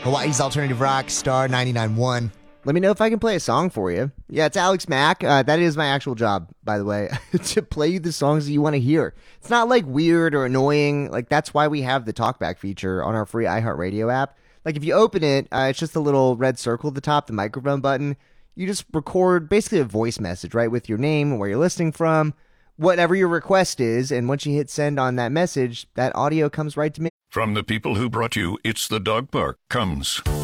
Hawaii's Alternative Rock, Star 99.1. Let me know if I can play a song for you. Yeah, it's Alex Mack. That is my actual job, by the way, to play you the songs that you want to hear. It's not like weird or annoying. Like, that's why we have the talkback feature on our free iHeartRadio app. Like, if you open it, it's just a little red circle at the top, the microphone button. You just record basically a voice message, right, with your name and where you're listening from, whatever your request is. And once you hit send on that message, that audio comes right to me. From the people who brought you It's the Dog Park comes